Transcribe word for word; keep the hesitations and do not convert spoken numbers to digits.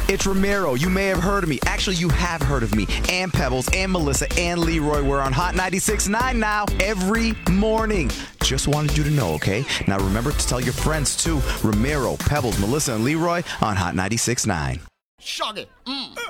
It's Ramiro. You may have heard of me. Actually, you have heard of me. And Pebbles, and Melissa, and Leroy. We're on Hot ninety-six point nine now every morning. Just wanted you to know, okay? Now remember to tell your friends too. Ramiro, Pebbles, Melissa, and Leroy on Hot ninety-six point nine. Shug it. Mm.